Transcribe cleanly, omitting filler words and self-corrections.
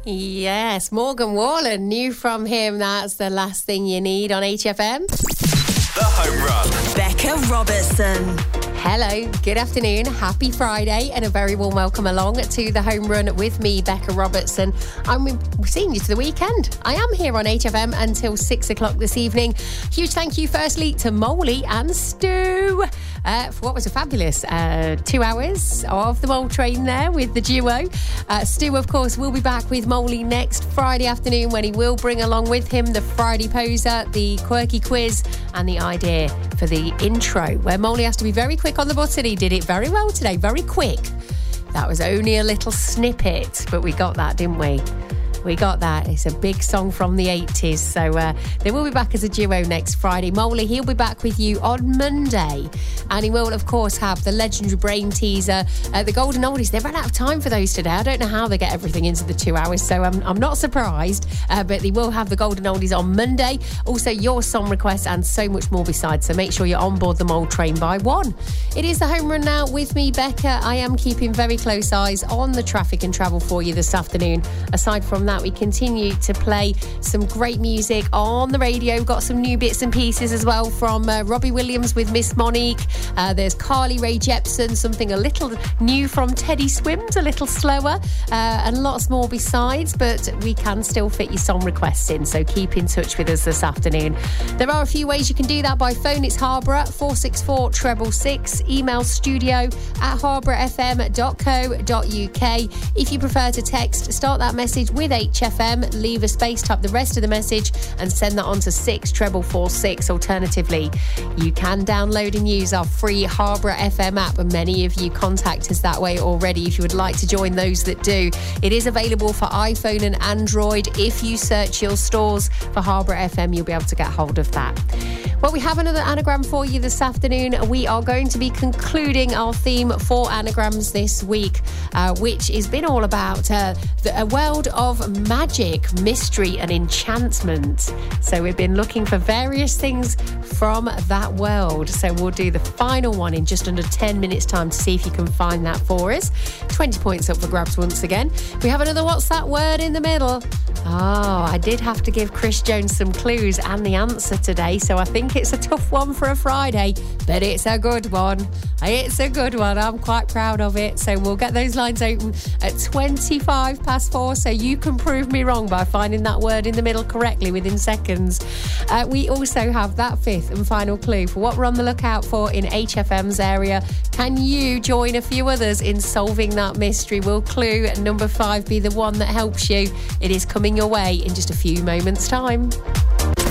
Yes, Morgan Wallen, new from him. That's The Last Thing You Need on HFM. The Home Run. Becca Robertson. Hello, good afternoon, happy Friday, and a very warm welcome along to the Home Run with me, Becca Robertson. I'm seeing you to the weekend. I am here on HFM until 6 o'clock this evening. Huge thank you, firstly, to Molly and Stu for what was a fabulous 2 hours of the Mole Train there with the duo. Stu, of course, will be back with Molly next Friday afternoon when he will bring along with him the Friday Poser, the quirky quiz, and the idea for the intro, where Molly has to be very quick on the button. He did it very well today, very quick. That was only a little snippet, but we got that, didn't we? We got that. It's a big song from the 80s. So they will be back as a duo next Friday. Molly, he'll be back with you on Monday. And he will, of course, have the legendary brain teaser, the Golden Oldies. They ran out of time for those today. I don't know how they get everything into the 2 hours, so I'm not surprised. But they will have the Golden Oldies on Monday. Also, your song requests and so much more besides. So make sure you're on board the Mole Train by 1. It is the Home Run now with me, Becca. I am keeping very close eyes on the traffic and travel for you this afternoon. Aside from that, we continue to play some great music on the radio. Got some new bits and pieces as well from Robbie Williams with Miss Monique. There's Carly Rae Jepsen, something a little new from Teddy Swims, a little slower, and lots more besides, but we can still fit your song requests in, so keep in touch with us this afternoon. There are a few ways you can do that by phone. It's Harborough 464 666, email studio@harboroughfm.co.uk. If you prefer to text, start that message with HFM, leave a space, type the rest of the message and send that on to 64446. Alternatively, you can download and use our free Harborough FM app, and many of you contact us that way already if you would like to join those that do. It is available for iPhone and Android. If you search your stores for Harborough FM, you'll be able to get hold of that. Well, we have another anagram for you this afternoon. We are going to be concluding our theme for anagrams this week, which has been all about a world of magic, mystery and enchantment. So we've been looking for various things from that world. So we'll do the final one in just under 10 minutes time to see if you can find that for us. 20 points up for grabs once again. We have another What's That Word in the middle. Oh, I did have to give Chris Jones some clues and the answer today, so I think it's a tough one for a Friday, but it's a good one. It's a good one. I'm quite proud of it. So we'll get those lines open at 25 past 4, so you can prove me wrong by finding that word in the middle correctly within seconds. We also have that fifth and final clue for what we're on the lookout for in HFM's area. Can you join a few others in solving that mystery? Will clue number 5 be the one that helps you? It is coming your way in just a few moments' time.